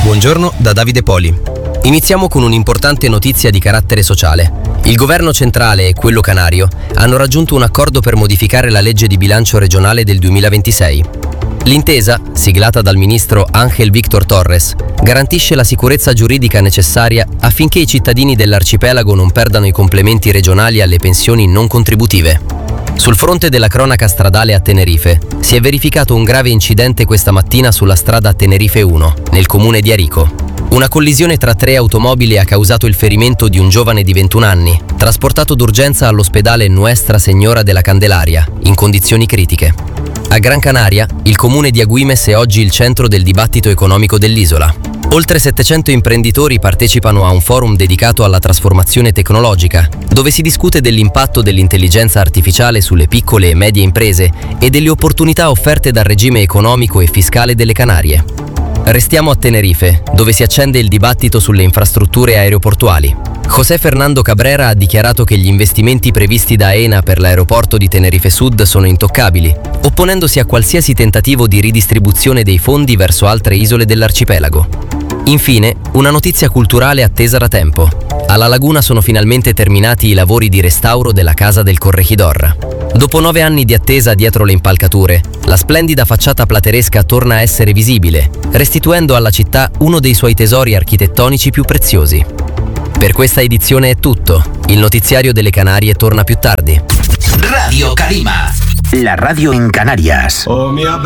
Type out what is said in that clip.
Buongiorno da Davide Poli. Iniziamo con un'importante notizia di carattere sociale. Il governo centrale e quello canario hanno raggiunto un accordo per modificare la legge di bilancio regionale del 2026. L'intesa, siglata dal ministro Ángel Víctor Torres, garantisce la sicurezza giuridica necessaria affinché i cittadini dell'arcipelago non perdano i complementi regionali alle pensioni non contributive. Sul fronte della cronaca stradale a Tenerife, si è verificato un grave incidente questa mattina sulla strada Tenerife 1, nel comune di Arico. Una collisione tra 3 automobili ha causato il ferimento di un giovane di 21 anni, trasportato d'urgenza all'ospedale Nuestra Señora de la Candelaria, in condizioni critiche. A Gran Canaria, il comune di Agüimes è oggi il centro del dibattito economico dell'isola. Oltre 700 imprenditori partecipano a un forum dedicato alla trasformazione tecnologica, dove si discute dell'impatto dell'intelligenza artificiale sulle piccole e medie imprese e delle opportunità offerte dal regime economico e fiscale delle Canarie. Restiamo a Tenerife, dove si accende il dibattito sulle infrastrutture aeroportuali. José Fernando Cabrera ha dichiarato che gli investimenti previsti da Aena per l'aeroporto di Tenerife Sud sono intoccabili, opponendosi a qualsiasi tentativo di ridistribuzione dei fondi verso altre isole dell'arcipelago. Infine, una notizia culturale attesa da tempo. Alla laguna sono finalmente terminati i lavori di restauro della Casa del Corregidor. Dopo 9 anni di attesa dietro le impalcature, la splendida facciata plateresca torna a essere visibile, restituendo alla città uno dei suoi tesori architettonici più preziosi. Per questa edizione è tutto. Il notiziario delle Canarie torna più tardi. Radio Calima, la radio en Canarias. Oh,